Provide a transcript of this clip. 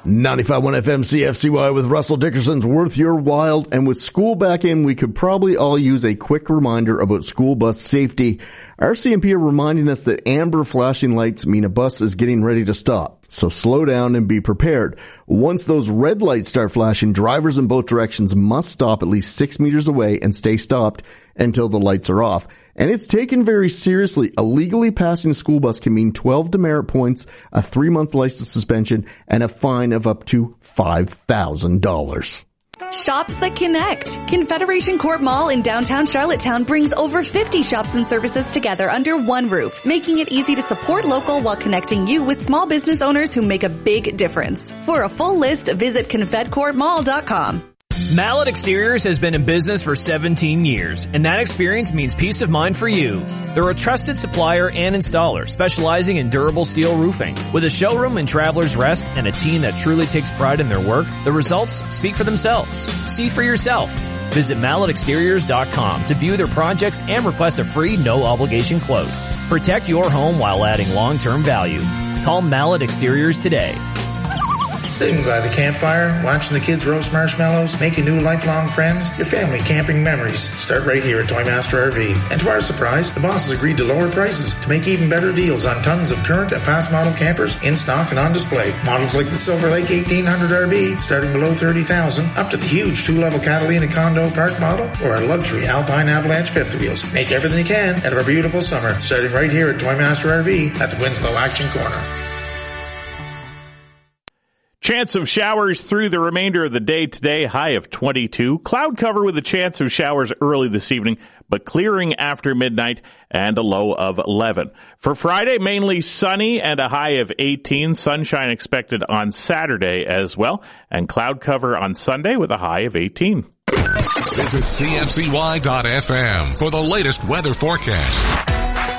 95.1 FM CFCY with Russell Dickerson's Worth Your While. And with school back in, we could probably all use a quick reminder about school bus safety. RCMP are reminding us that amber flashing lights mean a bus is getting ready to stop. So slow down and be prepared. Once those red lights start flashing, drivers in both directions must stop at least 6 meters away and stay stopped until the lights are off. And it's taken very seriously. Illegally passing a school bus can mean 12 demerit points, a 3-month license suspension, and a fine of up to $5,000. Shops that connect. Confederation Court Mall in downtown Charlottetown brings over 50 shops and services together under one roof, making it easy to support local while connecting you with small business owners who make a big difference. For a full list, visit confedcourtmall.com. Mallet Exteriors has been in business for 17 years, and that experience means peace of mind for you. They're a trusted supplier and installer specializing in durable steel roofing. With a showroom in Travelers Rest and a team that truly takes pride in their work, the results speak for themselves. See for yourself. Visit malletexteriors.com to view their projects and request a free no-obligation quote. Protect your home while adding long-term value. Call Mallet Exteriors today. Sitting by the campfire, watching the kids roast marshmallows, making new lifelong friends, your family camping memories start right here at Toymaster RV. And to our surprise, the bosses agreed to lower prices to make even better deals on tons of current and past model campers in stock and on display. Models like the Silver Lake 1800 RV starting below $30,000, up to the huge 2-level Catalina condo park model or our luxury Alpine Avalanche fifth wheels. Make everything you can out of our beautiful summer, starting right here at Toymaster RV at the Winslow Action Corner. Chance of showers through the remainder of the day today, high of 22. Cloud cover with a chance of showers early this evening, but clearing after midnight and a low of 11. For Friday, mainly sunny and a high of 18. Sunshine expected on Saturday as well, and cloud cover on Sunday with a high of 18. Visit CFCY.FM for the latest weather forecast.